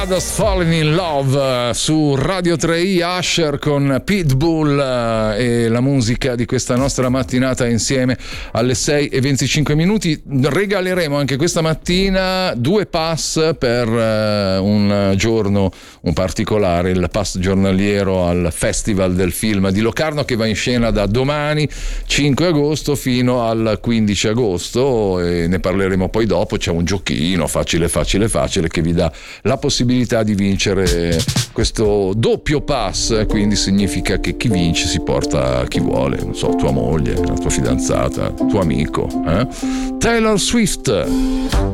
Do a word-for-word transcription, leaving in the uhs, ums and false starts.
Just Falling in Love su Radio tre i, Usher con Pitbull e la musica di questa nostra mattinata insieme alle sei e venticinque minuti. Regaleremo anche questa mattina due pass per un giorno un particolare, il pass giornaliero al Festival del Film di Locarno, che va in scena da domani cinque agosto fino al quindici agosto, e ne parleremo poi dopo. C'è un giochino facile facile facile che vi dà la possibilità di vincere questo doppio pass, quindi significa che chi vince si porta chi vuole, non so, tua moglie, la tua fidanzata, tuo amico, eh? Taylor Swift.